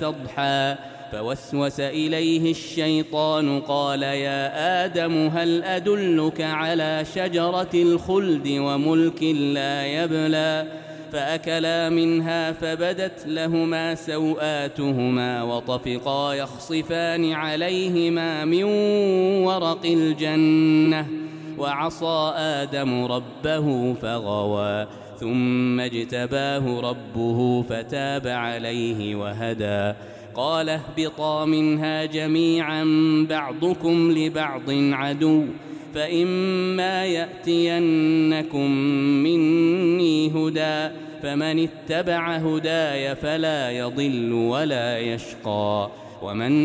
تضحى فوسوس إليه الشيطان قال يا آدم هل أدلك على شجرة الخلد وملك لا يبلى فأكلا منها فبدت لهما سوآتهما وطفقا يخصفان عليهما من ورق الجنة وعصى آدم ربه فغوى ثم اجتباه ربه فتاب عليه وهدى قال اهبطا منها جميعا بعضكم لبعض عدو فإما يأتينكم مني هدى فمن اتبع هداي فلا يضل ولا يشقى ومن